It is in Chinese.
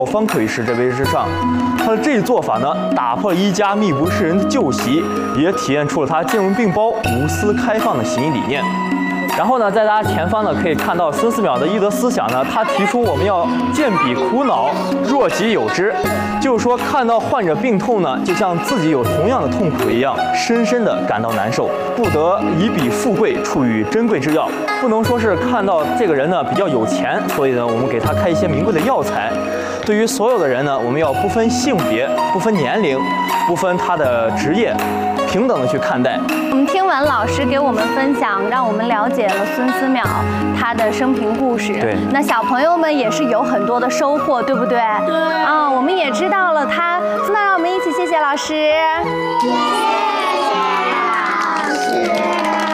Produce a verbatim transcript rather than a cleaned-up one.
方可以使这为之上。他的这一做法呢，打破了一家密不示人的旧习，也体现出了他兼容并包、无私开放的行医理念。然后呢，在大家前方呢，可以看到孙思邈的医德思想呢，他提出我们要见彼苦恼，若己有之，就是说看到患者病痛呢，就像自己有同样的痛苦一样，深深的感到难受，不得以彼富贵处于珍贵之药，不能说是看到这个人呢比较有钱，所以呢我们给他开一些名贵的药材。对于所有的人呢，我们要不分性别、不分年龄、不分他的职业，平等的去看待。 我们听完老师给我们分享，让我们了解了孙思邈他的生平故事。 对， 那小朋友们也是有很多的收获，对不对？对。啊，我们也知道了他。那让我们一起谢谢老师。谢谢老师。